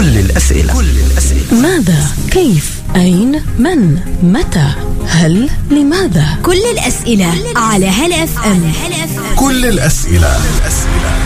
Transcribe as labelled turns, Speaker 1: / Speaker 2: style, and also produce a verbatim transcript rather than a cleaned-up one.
Speaker 1: كل الأسئلة. كل الأسئلة.
Speaker 2: ماذا؟ كيف؟ أين؟ من؟ متى؟ هل؟ لماذا؟
Speaker 3: كل الأسئلة على هلا اف ام.
Speaker 1: كل الأسئلة.